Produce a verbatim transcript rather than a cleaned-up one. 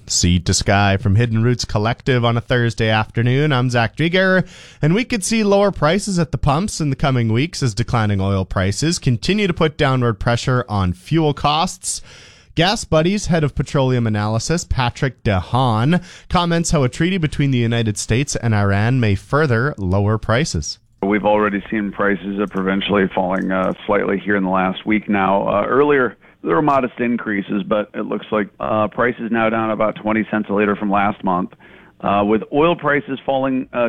Seed to Sky from Hidden Roots Collective on a Thursday afternoon. I'm Zach Drieger, and we could see lower prices at the pumps in the coming weeks as declining oil prices continue to put downward pressure on fuel costs. Gas Buddies head of petroleum analysis, Patrick DeHaan, comments how a treaty between the United States and Iran may further lower prices. We've already seen prices uh, provincially falling uh, slightly here in the last week now. Uh, earlier, there were modest increases, but it looks like uh, prices now down about twenty cents a liter from last month. Uh, with oil prices falling uh,